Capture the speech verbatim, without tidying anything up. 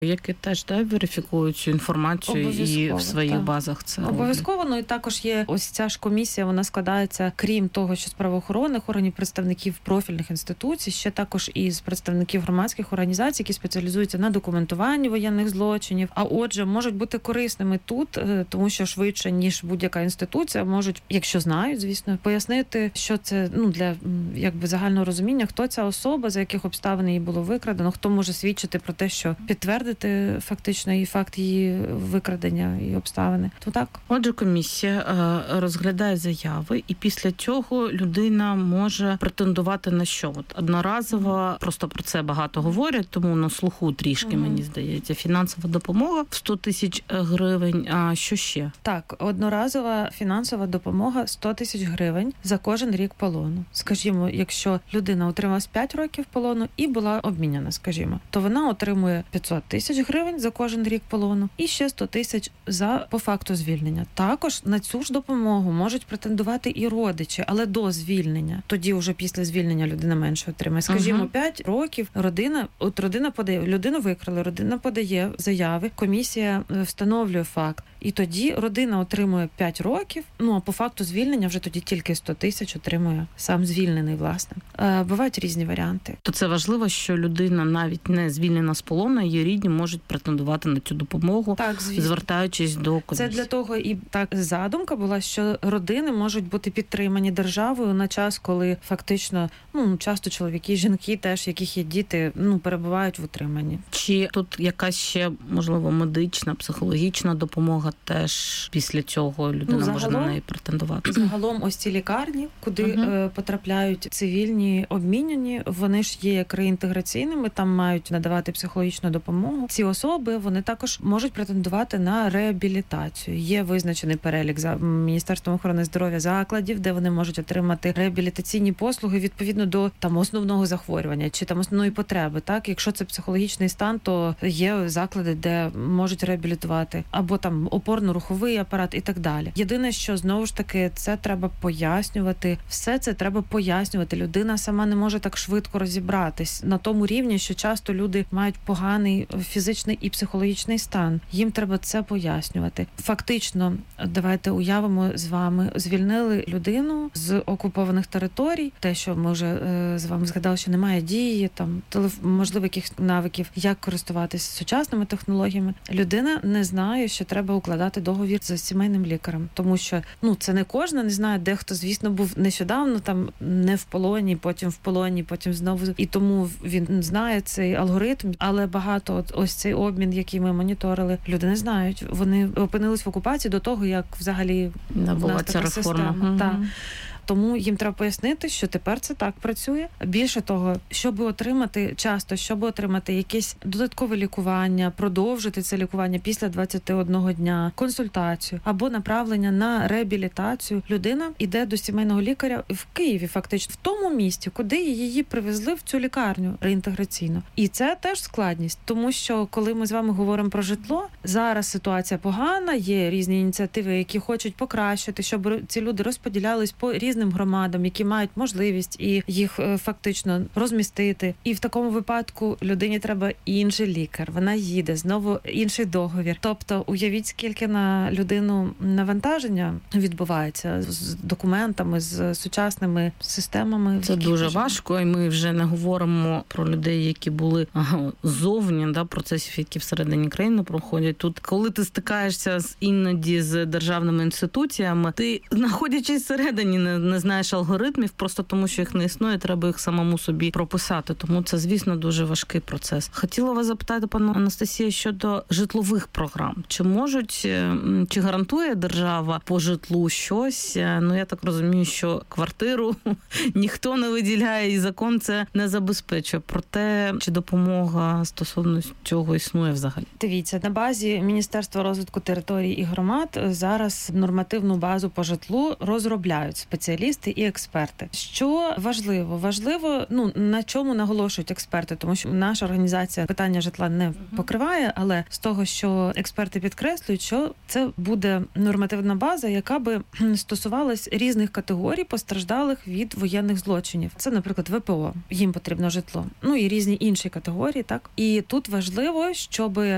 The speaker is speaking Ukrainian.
які теж да, верифікують цю інформацію і в своїх так. базах це обов'язково. Ну і також є ось ця ж комісія, вона складається, крім того, що з правоохоронних органів, представників профільних інституцій, ще також із представників громадських організацій, які спеціалізуються на документуванні воєнних злочинів, а отже, можуть бути корисними тут, тому що швидше, ніж будь-яка інституція, можуть, якщо знають, звісно, пояснити, що це, ну, для, якби, загального розуміння, хто ця особа, за яких обставин її було викрадено, хто може свідчити про те, що підтвердити фактично і факт її викрадення і обставини. То так. Отже, комісія розглядає заяви, і після цього людина може претендувати на що? От одноразово, просто про це багато говорять, тому на слуху трішки, mm-hmm. мені здається, фінансова допомога в сто тисяч гривень. А що ще? Так, одноразова фінансова допомога сто тисяч гривень за кожен рік полону. Скажімо, якщо людина отримала п'ять років полону і була обміняна, скажімо, то вона отримує п'ятсот тисяч гривень за кожен рік полону і ще сто тисяч за по факту звільнення. Також на цю ж допомогу можуть претендувати і родичі, але до звільнення. Тоді вже після звільнення людина менше отримає. Скажімо, п'ять uh-huh. років родина, от родина подає, людину викрали, родина подає заяви, комісія встановлює факт. І тоді родина отримує п'ять років, ну а по факту звільнення вже тоді тільки сто тисяч отримує сам звільнений, власне. Е, бувають різні варіанти. То це важливо, що людина навіть не звільнена з полону, її рідні можуть претендувати на цю допомогу, так, звертаючись до комісії. Це для того і так задумка була, що родини можуть бути підтримані державою на час, коли фактично, ну, часто чоловіки, жінки теж, яких є діти, ну, перебувають в утриманні. Чи тут якась ще, можливо, медична, психологічна допомога теж після цього людина ну, загалом, може на неї претендувати? Загалом ось ці лікарні, куди uh-huh. потрапляють цивільні обміняні, вони ж є як реінтеграційними, там мають надавати психологічну допомогу. Ці особи, вони також можуть претендувати на реабілітацію. Є визначений перелік за Міністерством охорони здоров'я закладів, де вони можуть отримати реабілітаційні послуги відповідно до там основного захворювання чи там основної потреби. Так, якщо це психологічний стан, то є заклади, де можуть реабілітувати, або там опорно-руховий апарат і так далі. Єдине, що знову ж таки це треба пояснювати. Все це треба пояснювати. Людина сама не може так швидко розібратись на тому рівні, що часто люди мають поганий фізичний і психологічний стан. Їм треба це пояснювати. Фактично, давайте уявимо з вами, звільнили людину з окупованих територій, те, що ми вже е, з вами згадали, що немає дії, там, телеф... можливо, якихось навиків, як користуватися сучасними технологіями. Людина не знає, що треба укладати договір з сімейним лікарем, тому що, ну, це не кожна не знає, дехто, звісно, був нещодавно там не в полоні, потім в полоні, потім знову, і тому він знає цей алгоритм, але багато от, ось цей обмін, який ми моніторили, люди не знають. Вони опинились в окупації до того, як взагалі була ця реформа. Угу. Так. Тому їм треба пояснити, що тепер це так працює. Більше того, щоб отримати часто, щоб отримати якесь додаткове лікування, продовжити це лікування після двадцяти одного дня, консультацію або направлення на реабілітацію, людина йде до сімейного лікаря в Києві, фактично, в тому місті, куди її привезли в цю лікарню реінтеграційну. І це теж складність, тому що коли ми з вами говоримо про житло, зараз ситуація погана, є різні ініціативи, які хочуть покращити, щоб ці люди розподілялись по різним громадам, які мають можливість і їх фактично розмістити. І в такому випадку людині треба інший лікар. Вона їде, знову інший договір. Тобто, уявіть, скільки на людину навантаження відбувається з документами, з сучасними системами. Це дуже важко, і ми вже не говоримо про людей, які були ага, ззовні, да, процесів, які всередині країни проходять. Тут, коли ти стикаєшся з іноді з державними інституціями, ти, знаходячись всередині, не, не знаєш алгоритмів, просто тому, що їх не існує, треба їх самому собі прописати. Тому це, звісно, дуже важкий процес. Хотіла вас запитати, пані Анастасія, щодо житлових програм. Чи можуть, чи гарантує держава по житлу щось? Ну, я так розумію, що квартиру ніхто не виділяє, і закон це не забезпечує. Проте, чи допомога стосовно цього існує взагалі? Дивіться, на базі Міністерства розвитку територій і громад зараз нормативну базу по житлу розробляють спеціалісти і експерти. Що важливо? Важливо, ну, на чому наголошують експерти, тому що наша організація питання житла не покриває, але з того, що експерти підкреслюють, що це буде нормативна база, яка би стосувалась різних категорій постраждалих від воєнних злочинів. Це, наприклад, ве пе о. Їм потрібно житло. Ну і різні інші категорії, так? І тут важливо, щоб